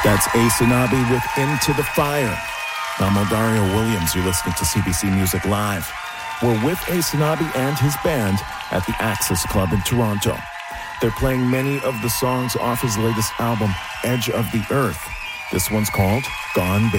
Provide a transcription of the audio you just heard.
That's Ace Anabi with Into the Fire. I'm Dario Williams. You're listening to CBC Music Live. We're with Ace Anabi and his band at the Axis Club in Toronto. They're playing many of the songs off his latest album, Edge of the Earth. This one's called Gone Baby.